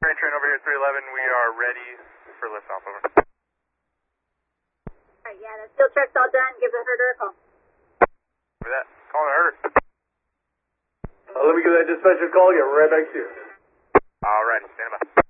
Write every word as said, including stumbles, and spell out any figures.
Train train over here, three eleven, we are ready for liftoff, over. Alright, yeah, the steel truck's all done. Give the herder a call. For that, calling the herder. Uh, let me give that dispatcher a call, get right back to you. Alrighty, stand by.